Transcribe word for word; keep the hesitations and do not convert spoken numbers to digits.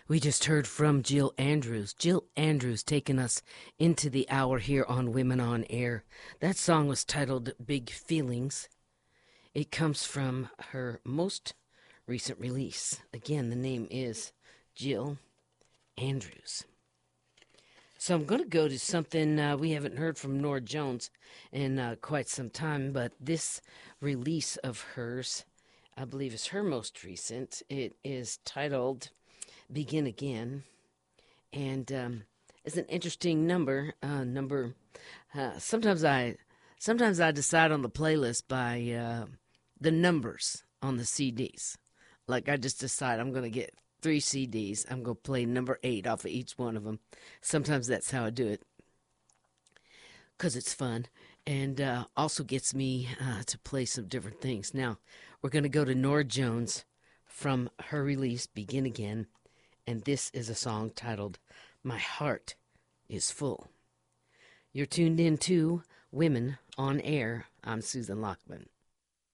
We just heard from Jill Andrews. Jill Andrews taking us into the hour here on Women on Air. That song was titled Big Feelings. It comes from her most recent release. Again, the name is Jill Andrews. So I'm going to go to something uh, we haven't heard from Norah Jones in uh, quite some time, but this release of hers, I believe, is her most recent. It is titled Begin Again, and um, it's an interesting number. Uh, number. Uh, sometimes I, sometimes I decide on the playlist by uh, the numbers on the C Ds. Like I just decide I'm going to get three C Ds. I'm going to play number eight off of each one of them. Sometimes that's how I do it because it's fun and uh, also gets me uh, to play some different things. Now we're going to go to Norah Jones from her release Begin Again. And this is a song titled, My Heart is Full. You're tuned in to Women on Air. I'm Susan Lockman.